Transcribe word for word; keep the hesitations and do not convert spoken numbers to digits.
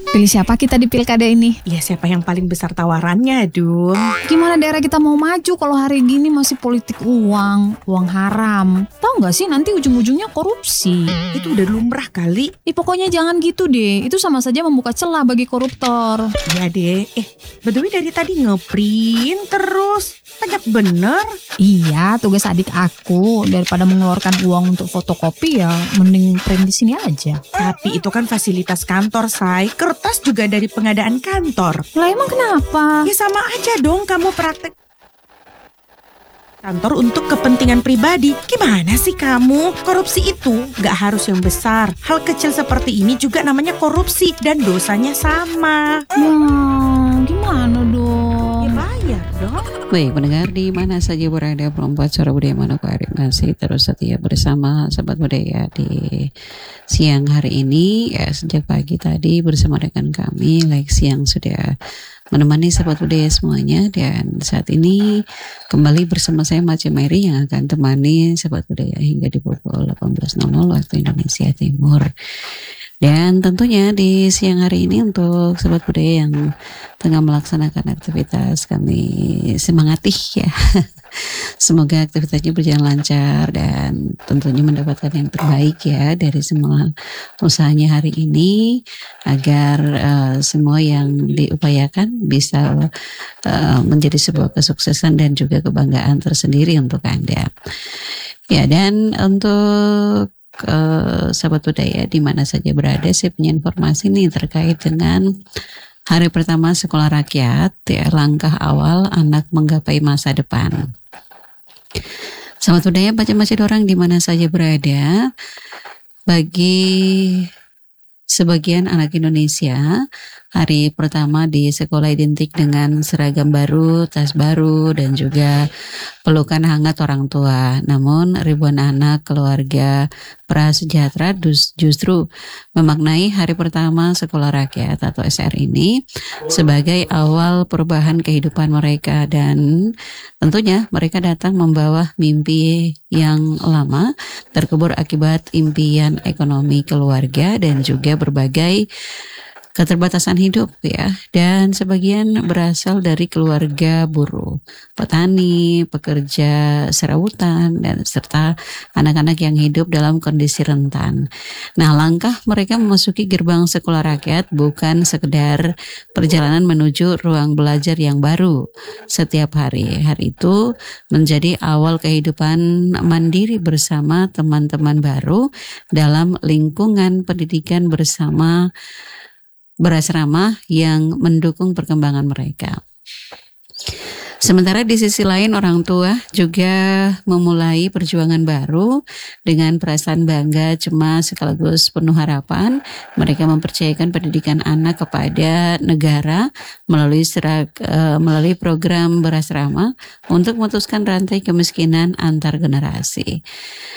Pilih siapa kita di pilkada ini? Ya siapa yang paling besar tawarannya, Dung? Gimana daerah kita mau maju kalau hari gini masih politik uang, uang haram? Tahu nggak sih nanti ujung-ujungnya korupsi? Itu udah lumrah kali. Eh pokoknya jangan gitu deh, itu sama saja membuka celah bagi koruptor. Ya deh, eh by the way dari tadi ngeprint terus, banyak bener. Iya, tugas adik aku, daripada mengeluarkan uang untuk fotokopi ya mending print di sini aja. Tapi itu kan fasilitas kantor, say. Kertas juga dari pengadaan kantor. Lah emang kenapa? Ya sama aja dong kamu praktek kantor untuk kepentingan pribadi. Gimana sih kamu? Korupsi itu gak harus yang besar. Hal kecil seperti ini juga namanya korupsi dan dosanya sama. Ya, gimana dong? Ya bayar dong. Baik, pendengar di mana saja berada, Perempuan Suara Budaya Manokwari masih terus setia bersama Sobat Budaya di siang hari ini. Ya, sejak pagi tadi bersama dengan kami Lexi yang sudah menemani Sobat Budaya semuanya, dan saat ini kembali bersama saya Mace Mary yang akan temani Sobat Budaya hingga di pukul delapan belas nol nol waktu Indonesia Timur. Dan tentunya di siang hari ini untuk Sobat Budaya yang tengah melaksanakan aktivitas, kami semangati ya. Semoga aktivitasnya berjalan lancar dan tentunya mendapatkan yang terbaik ya dari semua usahanya hari ini, agar uh, semua yang diupayakan bisa uh, menjadi sebuah kesuksesan dan juga kebanggaan tersendiri untuk Anda. Ya, dan untuk Uh, Sahabat Budaya di mana saja berada, saya punya informasi nih terkait dengan hari pertama sekolah rakyat ya, langkah awal anak menggapai masa depan. Sahabat Budaya, baca-baca dorang di mana saja berada, bagi sebagian anak Indonesia, hari pertama di sekolah identik dengan seragam baru, tas baru, dan juga pelukan hangat orang tua. Namun ribuan anak keluarga prasejahtera justru memaknai hari pertama sekolah rakyat atau S R ini sebagai awal perubahan kehidupan mereka, dan tentunya mereka datang membawa mimpi yang lama terkubur akibat impian ekonomi keluarga dan juga berbagai keterbatasan hidup ya, dan sebagian berasal dari keluarga buruh, petani, pekerja serabutan, dan serta anak-anak yang hidup dalam kondisi rentan. Nah, langkah mereka memasuki gerbang sekolah rakyat bukan sekedar perjalanan menuju ruang belajar yang baru setiap hari. Hari itu menjadi awal kehidupan mandiri bersama teman-teman baru dalam lingkungan pendidikan bersama berasrama yang mendukung perkembangan mereka. Sementara di sisi lain orang tua juga memulai perjuangan baru dengan perasaan bangga, cemas, sekaligus penuh harapan. Mereka mempercayakan pendidikan anak kepada negara melalui serak, uh, melalui program berasrama untuk memutuskan rantai kemiskinan antar generasi.